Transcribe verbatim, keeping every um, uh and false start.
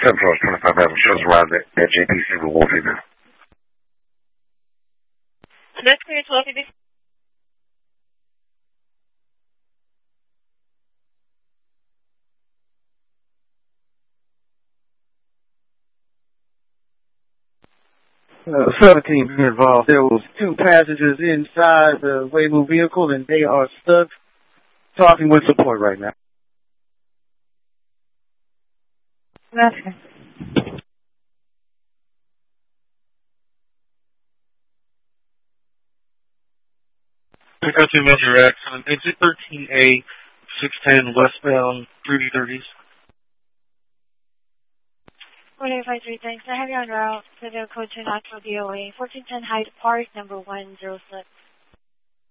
seven four twenty-five Avenue shows around at, at J P C with Wolfie now. That's clear, twelve fifty. Uh, seventeen been involved. There was two passengers inside the Waymo vehicle, and they are stuck talking with support right now. Okay. Pick up two major accident. Exit thirteen A, six ten westbound, three thirties. one eight five three, thanks. I have you on route to the code two natural D O A, fourteen ten Hyde Park, number one zero six.